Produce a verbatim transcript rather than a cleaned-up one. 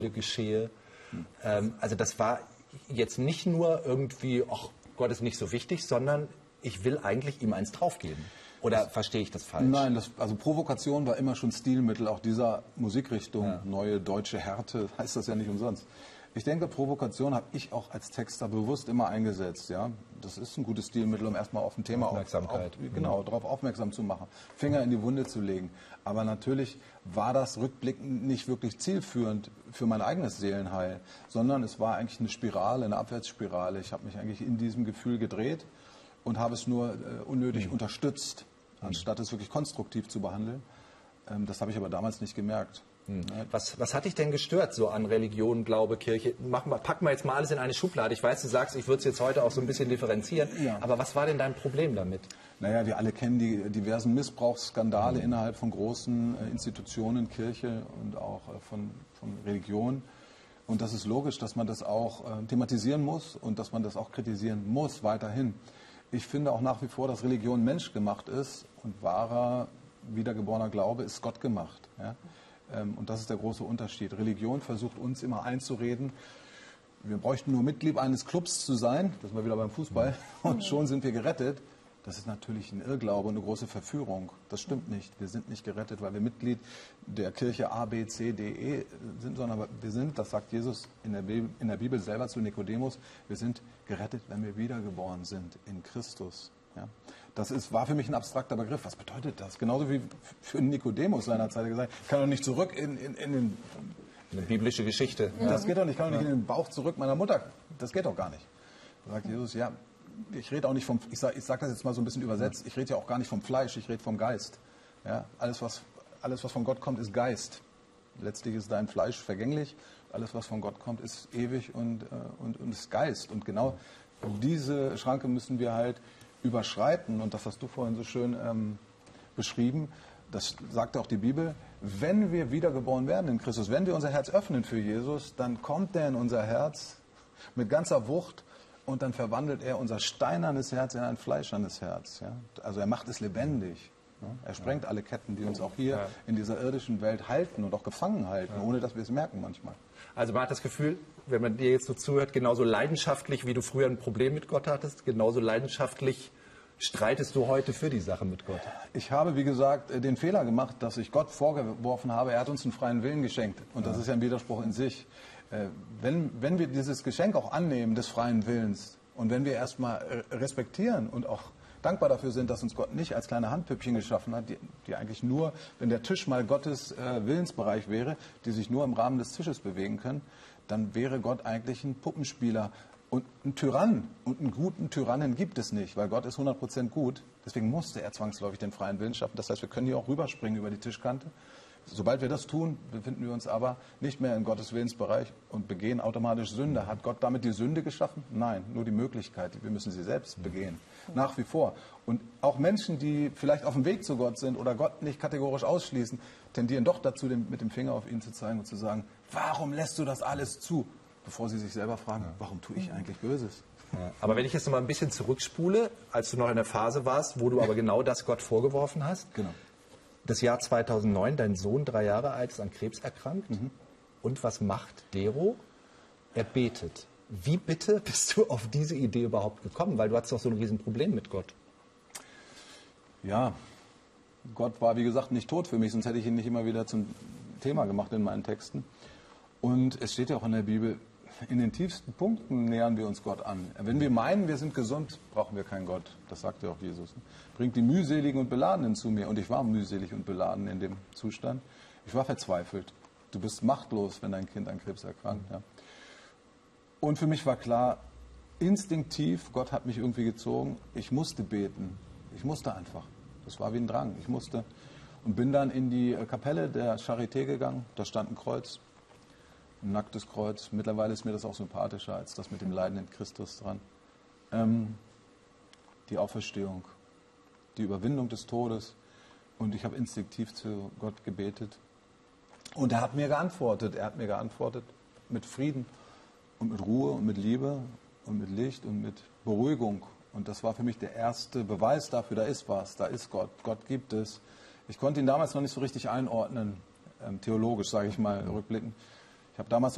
geschehe. Ähm, also das war jetzt nicht nur irgendwie, ach Gott ist nicht so wichtig, sondern ich will eigentlich ihm eins draufgeben. Oder verstehe ich das falsch? Nein, das, also Provokation war immer schon Stilmittel auch dieser Musikrichtung. Ja. Neue deutsche Härte heißt das ja nicht umsonst. Ich denke, Provokation habe ich auch als Texter bewusst immer eingesetzt. Ja? Das ist ein gutes Stilmittel, um erstmal auf ein Thema Aufmerksamkeit. Auf, auf, genau, mhm. darauf aufmerksam zu machen, Finger in die Wunde zu legen. Aber natürlich war das rückblickend nicht wirklich zielführend für mein eigenes Seelenheil, sondern es war eigentlich eine Spirale, eine Abwärtsspirale. Ich habe mich eigentlich in diesem Gefühl gedreht und habe es nur äh, unnötig mhm. unterstützt, anstatt es wirklich konstruktiv zu behandeln. Ähm, das habe ich aber damals nicht gemerkt. Hm. Was, was hat dich denn gestört so an Religion, Glaube, Kirche? Mach mal, packen wir jetzt mal alles in eine Schublade. Ich weiß, du sagst, ich würde es jetzt heute auch so ein bisschen differenzieren. Ja. Aber was war denn dein Problem damit? Naja, wir alle kennen die diversen Missbrauchsskandale mhm. innerhalb von großen äh, Institutionen, Kirche und auch äh, von, von Religion. Und das ist logisch, dass man das auch äh, thematisieren muss und dass man das auch kritisieren muss weiterhin. Ich finde auch nach wie vor, dass Religion menschgemacht ist und wahrer, wiedergeborener Glaube ist Gott gemacht. Ja? Und das ist der große Unterschied. Religion versucht uns immer einzureden, wir bräuchten nur Mitglied eines Clubs zu sein, das sind wir wieder beim Fußball, und schon sind wir gerettet. Das ist natürlich ein Irrglaube und eine große Verführung. Das stimmt nicht. Wir sind nicht gerettet, weil wir Mitglied der Kirche A, B, C, D, E sind, sondern wir sind, das sagt Jesus in der Bibel, in der Bibel selber zu Nikodemus, wir sind gerettet, wenn wir wiedergeboren sind in Christus. Ja? Das ist, war für mich ein abstrakter Begriff. Was bedeutet das? Genauso wie für Nikodemus seinerzeit gesagt, ich kann doch nicht zurück in, in, in den... Eine biblische Geschichte. Ja. Das geht doch nicht. Ich kann doch nicht in den Bauch zurück meiner Mutter. Das geht doch gar nicht. Da sagt Jesus, ja, ich rede auch nicht vom... Ich sage ich sag das jetzt mal so ein bisschen übersetzt. Ich rede ja auch gar nicht vom Fleisch, ich rede vom Geist. Ja? Alles, was, alles, was von Gott kommt, ist Geist. Letztlich ist dein Fleisch vergänglich. Alles, was von Gott kommt, ist ewig und, und, und ist Geist. Und genau diese Schranke müssen wir halt überschreiten, und das hast du vorhin so schön ähm, beschrieben, das sagt auch die Bibel, wenn wir wiedergeboren werden in Christus, wenn wir unser Herz öffnen für Jesus, dann kommt er in unser Herz mit ganzer Wucht und dann verwandelt er unser steinernes Herz in ein fleischernes Herz. Ja? Also er macht es lebendig. Ja? Er sprengt ja. alle Ketten, die uns auch hier ja. in dieser irdischen Welt halten und auch gefangen halten, ja. ohne dass wir es merken manchmal. Also man hat das Gefühl, wenn man dir jetzt so zuhört, genauso leidenschaftlich, wie du früher ein Problem mit Gott hattest, genauso leidenschaftlich streitest du heute für die Sache mit Gott. Ich habe, wie gesagt, den Fehler gemacht, dass ich Gott vorgeworfen habe, er hat uns einen freien Willen geschenkt. Und das ja. ist ja ein Widerspruch in sich. Wenn, wenn wir dieses Geschenk auch annehmen, des freien Willens, und wenn wir erstmal respektieren und auch dankbar dafür sind, dass uns Gott nicht als kleine Handpüppchen geschaffen hat, die, die eigentlich nur, wenn der Tisch mal Gottes äh, Willensbereich wäre, die sich nur im Rahmen des Tisches bewegen können, dann wäre Gott eigentlich ein Puppenspieler und ein Tyrann. Und einen guten Tyrannen gibt es nicht, weil Gott ist hundert Prozent gut. Deswegen musste er zwangsläufig den freien Willen schaffen. Das heißt, wir können hier auch rüberspringen über die Tischkante. Sobald wir das tun, befinden wir uns aber nicht mehr in Gottes Willensbereich und begehen automatisch Sünde. Hat Gott damit die Sünde geschaffen? Nein, nur die Möglichkeit. Wir müssen sie selbst begehen. Nach wie vor. Und auch Menschen, die vielleicht auf dem Weg zu Gott sind oder Gott nicht kategorisch ausschließen, tendieren doch dazu, mit dem Finger auf ihn zu zeigen und zu sagen, warum lässt du das alles zu? Bevor sie sich selber fragen, warum tue ich eigentlich Böses? Ja. Aber wenn ich jetzt noch mal ein bisschen zurückspule, als du noch in der Phase warst, wo du aber genau das Gott vorgeworfen hast. Genau. Das Jahr zweitausendneun, dein Sohn, drei Jahre alt, ist an Krebs erkrankt. Mhm. Und was macht Dero? Er betet. Wie bitte bist du auf diese Idee überhaupt gekommen? Weil du hattest doch so ein Riesenproblem mit Gott. Ja, Gott war, wie gesagt, nicht tot für mich, sonst hätte ich ihn nicht immer wieder zum Thema gemacht in meinen Texten. Und es steht ja auch in der Bibel, in den tiefsten Punkten nähern wir uns Gott an. Wenn wir meinen, wir sind gesund, brauchen wir keinen Gott. Das sagt ja auch Jesus. Bringt die mühseligen und Beladenen zu mir. Und ich war mühselig und beladen in dem Zustand. Ich war verzweifelt. Du bist machtlos, wenn dein Kind an Krebs erkrankt. Ja. Und für mich war klar, instinktiv, Gott hat mich irgendwie gezogen. Ich musste beten. Ich musste einfach. Das war wie ein Drang. Ich musste. Und bin dann in die Kapelle der Charité gegangen. Da stand ein Kreuz. Ein nacktes Kreuz. Mittlerweile ist mir das auch sympathischer als das mit dem leidenden Christus dran. Ähm, die Auferstehung, die Überwindung des Todes. Und ich habe instinktiv zu Gott gebetet. Und er hat mir geantwortet. Er hat mir geantwortet mit Frieden und mit Ruhe und mit Liebe und mit Licht und mit Beruhigung. Und das war für mich der erste Beweis dafür, da ist was, da ist Gott. Gott gibt es. Ich konnte ihn damals noch nicht so richtig einordnen, ähm, theologisch, sage ich mal, rückblickend. Ich habe damals